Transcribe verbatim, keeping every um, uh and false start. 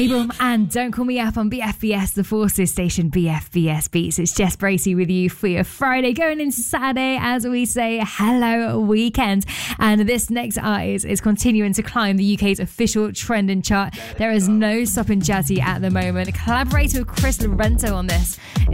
Boom and Don't Call Me Up on B F B S, the Forces station, B F B S Beats. It's Jess Bracey with you for your Friday, going into Saturday, as we say, hello weekend. And this next artist is continuing to climb the U K's official trending chart. There is no stopping Jazzy at the moment. Collaborator with Chris Lorento on this.